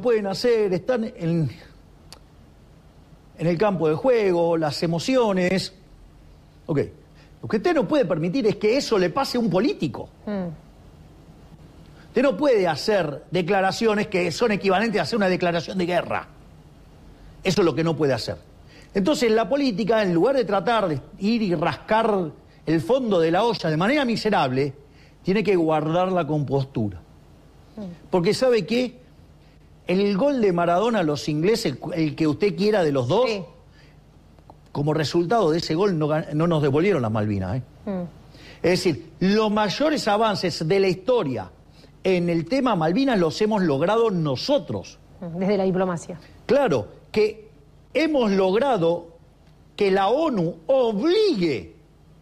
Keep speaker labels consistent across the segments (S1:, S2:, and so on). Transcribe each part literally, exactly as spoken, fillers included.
S1: pueden hacer, están en, en el campo de juego, las emociones. Ok. Lo que usted no puede permitir es que eso le pase a un político. Mm. Usted no puede hacer declaraciones que son equivalentes a hacer una declaración de guerra. Eso es lo que no puede hacer. Entonces la política, en lugar de tratar de ir y rascar el fondo de la olla de manera miserable, tiene que guardar la compostura. Porque ¿sabe qué? El gol de Maradona a los ingleses, el que usted quiera de los dos, sí. Como resultado de ese gol no, no nos devolvieron las Malvinas. ¿eh? Mm. Es decir, los mayores avances de la historia en el tema Malvinas los hemos logrado nosotros.
S2: Desde la diplomacia.
S1: Claro, que hemos logrado que la ONU obligue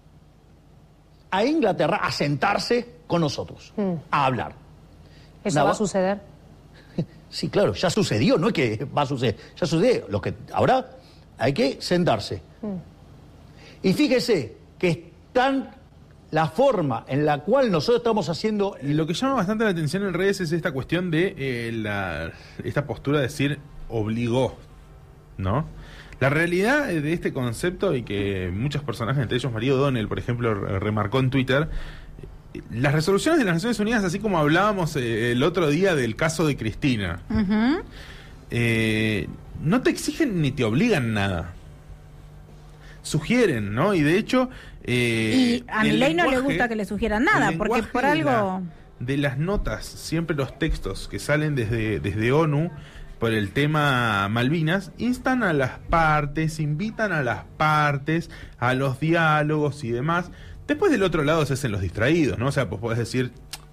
S1: a Inglaterra a sentarse con nosotros, mm. a hablar.
S2: ¿Eso Nada. va a suceder?
S1: Sí, claro, ya sucedió, no es que va a suceder, ya sucedió. Lo que ahora hay que sentarse. Mm. Y fíjese que están la forma en la cual nosotros estamos haciendo...
S3: Y lo que llama bastante la atención en redes es esta cuestión de eh, la, esta postura de decir obligó, ¿no? La realidad de este concepto, y que muchos personajes, entre ellos María O'Donnell, por ejemplo, remarcó en Twitter, las resoluciones de las Naciones Unidas, así como hablábamos eh, el otro día del caso de Cristina, uh-huh. eh, no te exigen ni te obligan nada. Sugieren, ¿no? Y de hecho...
S4: Eh, y a Milei no le gusta que le sugieran nada, porque por algo...
S3: De, la, de las notas, siempre los textos que salen desde, desde ONU por el tema Malvinas, instan a las partes, invitan a las partes, a los diálogos y demás. Después del otro lado se hacen los distraídos, ¿no? O sea, pues podés decir...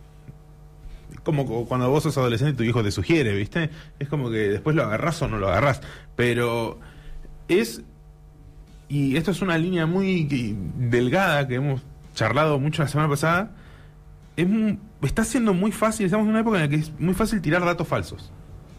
S3: Como cuando vos sos adolescente y tu hijo te sugiere, ¿viste? Es como que después lo agarrás o no lo agarrás. Pero es... Y esto es una línea muy delgada que hemos charlado mucho la semana pasada. Es muy, está siendo muy fácil, estamos en una época en la que es muy fácil tirar datos falsos.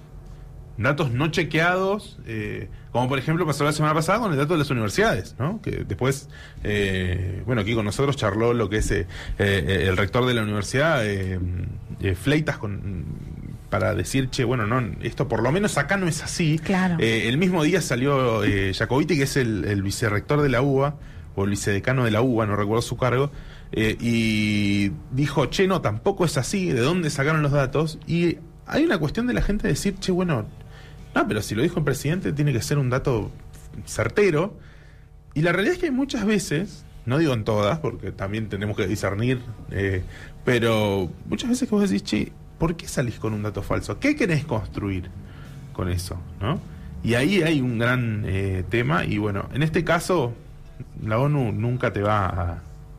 S3: Datos no chequeados, eh, como por ejemplo pasó la semana pasada con el dato de las universidades, ¿no? Que después, eh, bueno, aquí con nosotros charló lo que es eh, eh, el rector de la universidad, eh, eh, Fleitas, con... para decir, che, bueno, no, esto por lo menos acá no es así.
S4: Claro.
S3: Eh, el mismo día salió eh, Jacobiti, que es el, el vicerrector de la U B A, o el vicedecano de la U B A, no recuerdo su cargo, eh, y dijo, che, no, tampoco es así, ¿de dónde sacaron los datos? Y hay una cuestión de la gente de decir, che, bueno, no, pero si lo dijo el presidente, tiene que ser un dato certero. Y la realidad es que hay muchas veces, no digo en todas, porque también tenemos que discernir, eh, pero muchas veces que vos decís, che, ¿por qué salís con un dato falso? ¿Qué querés construir con eso? ¿No? Y ahí hay un gran eh, tema, y bueno, en este caso, la ONU nunca te va a,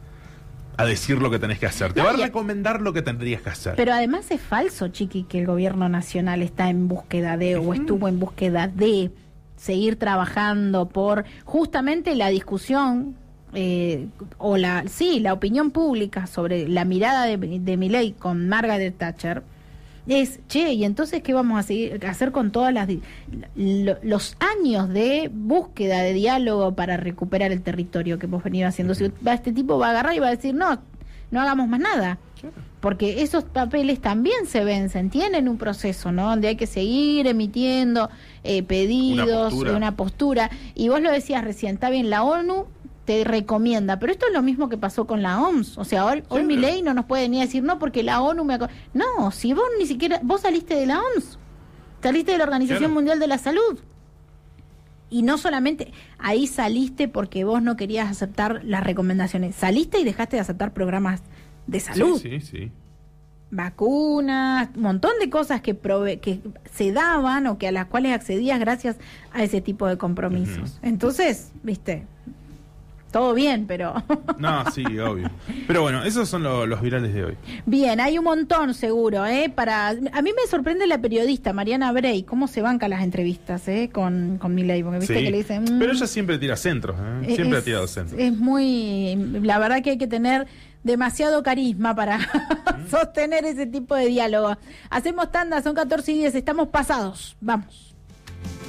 S3: a decir lo que tenés que hacer, te no, va a recomendar lo que tendrías que hacer.
S4: Pero además es falso, Chiqui, que el gobierno nacional está en búsqueda de, uh-huh. o estuvo en búsqueda de seguir trabajando por justamente la discusión Eh, o la sí la opinión pública sobre la mirada de, de Milei con Margaret Thatcher es, che, y entonces ¿qué vamos a seguir a hacer con todas las lo, los años de búsqueda de diálogo para recuperar el territorio que hemos venido haciendo? Si va, este tipo va a agarrar y va a decir, no, no hagamos más nada, porque esos papeles también se vencen, tienen un proceso, ¿no? Donde hay que seguir emitiendo eh, pedidos, una postura. una postura, y vos lo decías recién, está bien, la ONU te recomienda, pero esto es lo mismo que pasó con la O M S, o sea, hoy, hoy Milei no nos puede ni decir no porque la ONU me... No, si vos ni siquiera, vos saliste de la O M S, saliste de la Organización claro. Mundial de la Salud, y no solamente, ahí saliste porque vos no querías aceptar las recomendaciones, saliste y dejaste de aceptar programas de salud,
S3: sí, sí, sí.
S4: vacunas, un montón de cosas que prove que se daban o que a las cuales accedías gracias a ese tipo de compromisos. Uh-huh. Entonces, viste, todo bien, pero...
S3: No, sí, obvio. Pero bueno, esos son lo, los virales de hoy.
S4: Bien, hay un montón seguro, ¿eh? Para... A mí me sorprende la periodista Mariana Bray, cómo se banca las entrevistas, ¿eh? Con, con Milei, porque viste
S3: sí,
S4: que le dicen... Mmm,
S3: pero ella siempre tira centros, ¿eh? Siempre
S4: es,
S3: ha tirado centros.
S4: Es muy... La verdad que hay que tener demasiado carisma para sostener ese tipo de diálogo. Hacemos tanda, son catorce y diez, estamos pasados. Vamos.